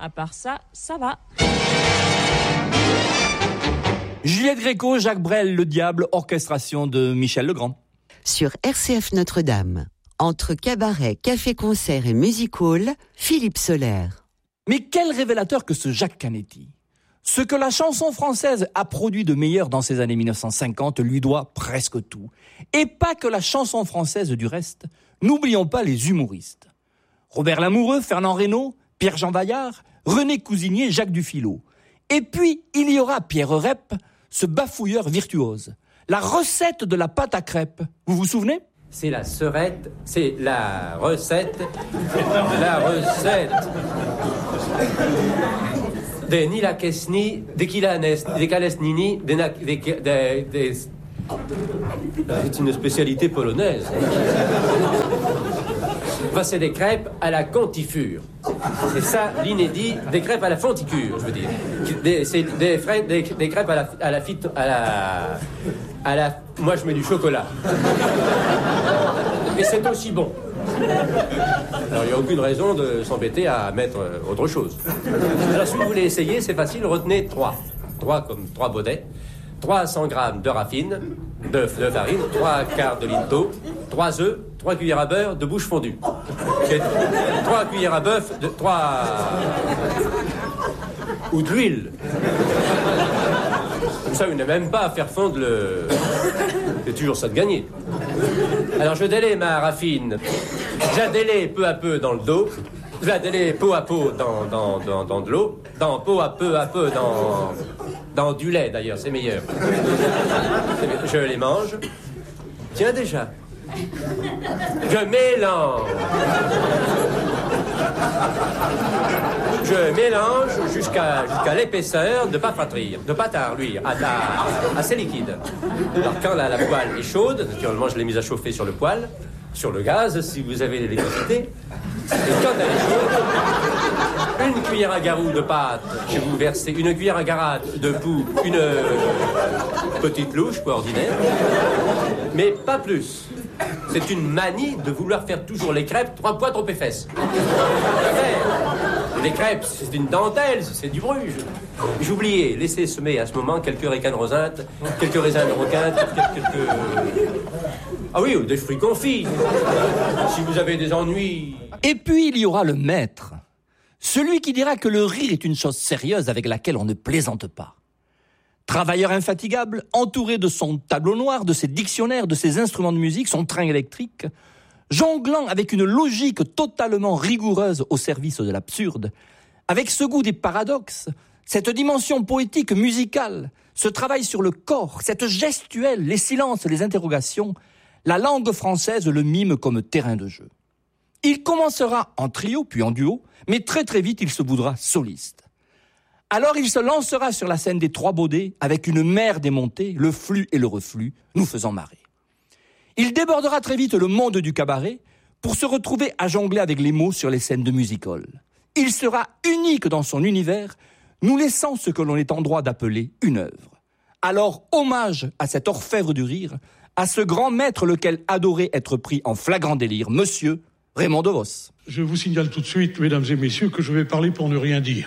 À part ça, ça va. Juliette Gréco, Jacques Brel, Le Diable, orchestration de Michel Legrand. Sur RCF Notre-Dame, entre cabaret, café-concert et music-hall, Philippe Soler. Mais quel révélateur que ce Jacques Canetti. Ce que la chanson française a produit de meilleur dans ces années 1950 lui doit presque tout. Et pas que la chanson française du reste. N'oublions pas les humoristes. Robert Lamoureux, Fernand Reynaud, Pierre-Jean Vaillard, René Cousinier, Jacques Dufilot. Et puis, il y aura Pierre Rep, ce bafouilleur virtuose. La recette de la pâte à crêpes, vous vous souvenez ? C'est la recette de Nila Kesni, de Kilanes, de Kalesnini, c'est une spécialité polonaise. Enfin, c'est des crêpes à la contifure. C'est ça l'inédit, des crêpes à la fonticure, je veux dire. C'est des crêpes à la. Moi, je mets du chocolat. Et c'est aussi bon. Alors, il n'y a aucune raison de s'embêter à mettre autre chose. Alors, si vous voulez essayer, c'est facile, retenez 3. 3 comme 3 baudets. 300 grammes de raffine, de farine, 3 quarts de litre d'eau, 3 œufs, 3 cuillères à beurre de bouche fondue. 3 cuillères à bœuf, 3... ou de l'huile. Comme ça, vous n'avez même pas à faire fondre le... C'est toujours ça de gagner. Alors, je délaie ma raffine. Je la délaie peu à peu dans le dos. Je la délaie peu à peu dans de l'eau. Peu à peu dans du lait, d'ailleurs, c'est meilleur. Je les mange. Tiens, déjà. Je mélange. Je mélange jusqu'à l'épaisseur de pâte à reluire, assez liquide. Alors quand la poêle est chaude, naturellement je l'ai mise à chauffer sur le poêle, sur le gaz si vous avez l'électricité. Et quand elle est chaude, une cuillère à garou de pâte, je vous versez une cuillère à garate de poux, une petite louche, quoi, ordinaire, mais pas plus. C'est une manie de vouloir faire toujours les crêpes 3 fois trop épaisses. Les crêpes, c'est une dentelle, c'est du bruge. J'oubliais, laissez semer à ce moment quelques raisins rosintes, quelques raisins de roquin, quelques... Ah oui, des fruits confits. Si vous avez des ennuis... Et puis il y aura le maître. Celui qui dira que le rire est une chose sérieuse avec laquelle on ne plaisante pas. Travailleur infatigable, entouré de son tableau noir, de ses dictionnaires, de ses instruments de musique, son train électrique, jonglant avec une logique totalement rigoureuse au service de l'absurde, avec ce goût des paradoxes, cette dimension poétique musicale, ce travail sur le corps, cette gestuelle, les silences, les interrogations, la langue française le mime comme terrain de jeu. Il commencera en trio, puis en duo, mais très très vite il se voudra soliste. Alors il se lancera sur la scène des 3 baudets avec une mer démontée, le flux et le reflux, nous faisant marrer. Il débordera très vite le monde du cabaret pour se retrouver à jongler avec les mots sur les scènes de music-hall. Il sera unique dans son univers, nous laissant ce que l'on est en droit d'appeler une œuvre. Alors, hommage à cet orfèvre du rire, à ce grand maître lequel adorait être pris en flagrant délire, monsieur Raymond DeVos. Je vous signale tout de suite, mesdames et messieurs, que je vais parler pour ne rien dire.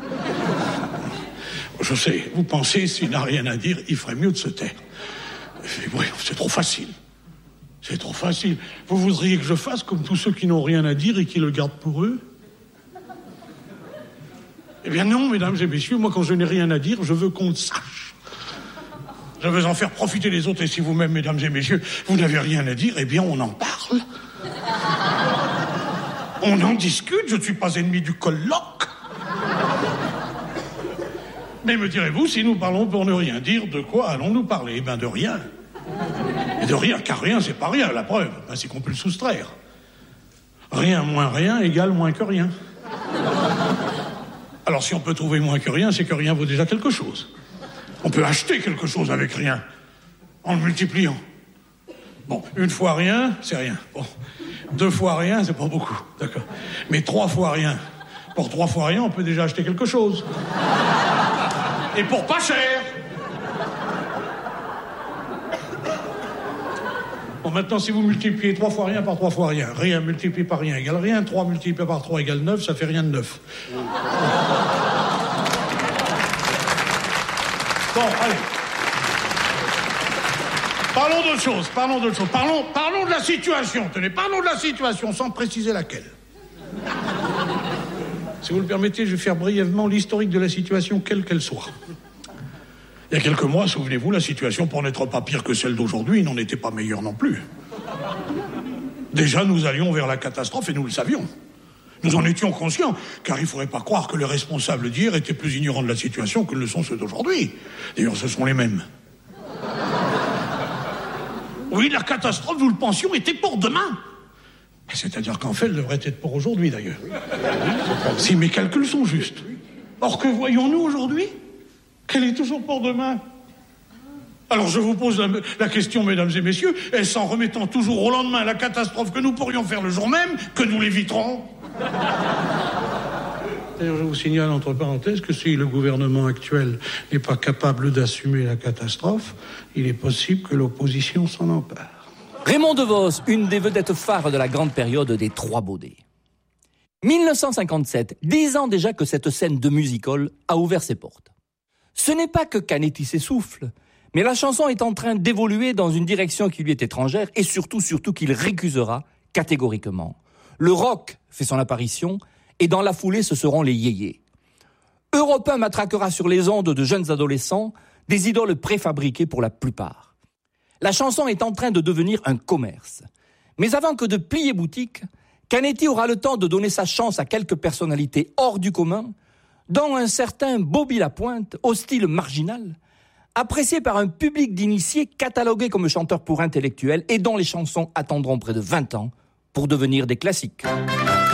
Je sais, vous pensez, s'il n'a rien à dire, il ferait mieux de se taire. Oui, c'est trop facile. C'est trop facile. Vous voudriez que je fasse comme tous ceux qui n'ont rien à dire et qui le gardent pour eux ? Eh bien non, mesdames et messieurs, moi quand je n'ai rien à dire, je veux qu'on le sache. Je veux en faire profiter les autres, et si vous-même, mesdames et messieurs, vous n'avez rien à dire, eh bien on en parle. On en discute, je ne suis pas ennemi du colloque. Mais me direz-vous, si nous parlons pour ne rien dire, de quoi allons-nous parler ? Eh bien de rien. Et de rien, car rien, c'est pas rien, la preuve, c'est qu'on peut le soustraire. Rien moins rien égale moins que rien. Alors si on peut trouver moins que rien, c'est que rien vaut déjà quelque chose. On peut acheter quelque chose avec rien, en le multipliant. Bon, 1 fois rien, c'est rien. Bon, 2 fois rien, c'est pas beaucoup, d'accord. Mais 3 fois rien. Pour 3 fois rien, on peut déjà acheter quelque chose. Et pour pas cher. Bon, maintenant, si vous multipliez 3 fois rien par 3 fois rien, rien multiplié par rien égale rien, 3 multiplié par 3 égale 9, ça fait rien de 9. Bon, allez. Parlons d'autre chose. Parlons de la situation. Tenez, parlons de la situation, sans préciser laquelle. Si vous le permettez, je vais faire brièvement l'historique de la situation, quelle qu'elle soit. Il y a quelques mois, souvenez-vous, la situation, pour n'être pas pire que celle d'aujourd'hui, n'en était pas meilleure non plus. Déjà, nous allions vers la catastrophe et nous le savions. Nous en étions conscients, car il ne faudrait pas croire que les responsables d'hier étaient plus ignorants de la situation que ne le sont ceux d'aujourd'hui. D'ailleurs, ce sont les mêmes. Oui, la catastrophe, nous le pensions, était pour demain. C'est-à-dire qu'en fait, elle devrait être pour aujourd'hui, d'ailleurs. Si mes calculs sont justes. Or, que voyons-nous aujourd'hui? Qu'elle est toujours pour demain. Alors, je vous pose la question, mesdames et messieurs, est-ce en remettant toujours au lendemain la catastrophe que nous pourrions faire le jour même que nous l'éviterons? D'ailleurs, je vous signale, entre parenthèses, que si le gouvernement actuel n'est pas capable d'assumer la catastrophe, il est possible que l'opposition s'en empare. Raymond DeVos, une des vedettes phares de la grande période des Trois Baudets. 1957, 10 ans déjà que cette scène de music-hall a ouvert ses portes. Ce n'est pas que Canetti s'essouffle, mais la chanson est en train d'évoluer dans une direction qui lui est étrangère et surtout qu'il récusera catégoriquement. Le rock fait son apparition et dans la foulée ce seront les yéyés. Europe 1 matraquera sur les ondes de jeunes adolescents des idoles préfabriquées pour la plupart. La chanson est en train de devenir un commerce. Mais avant que de plier boutique, Canetti aura le temps de donner sa chance à quelques personnalités hors du commun, dont un certain Bobby Lapointe, au style marginal, apprécié par un public d'initiés catalogué comme chanteur pour intellectuels et dont les chansons attendront près de 20 ans pour devenir des classiques.